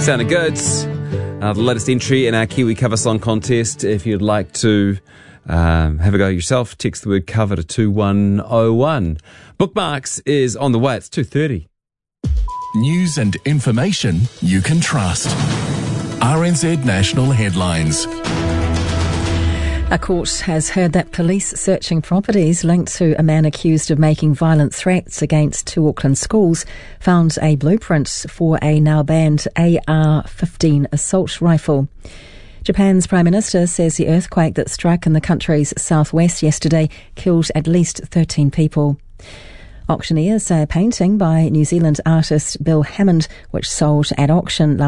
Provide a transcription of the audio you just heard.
Sounded good. The latest entry in our Kiwi Cover Song contest. If you'd like to have a go yourself, text the word cover to 21001. Bookmarks is on the way. It's 2:30. News and information you can trust. RNZ National Headlines. A court has heard that police searching properties linked to a man accused of making violent threats against 2 Auckland schools found a blueprint for a now banned AR-15 assault rifle. Japan's Prime Minister says the earthquake that struck in the country's southwest yesterday killed at least 13 people. Auctioneers say a painting by New Zealand artist Bill Hammond, which sold at auction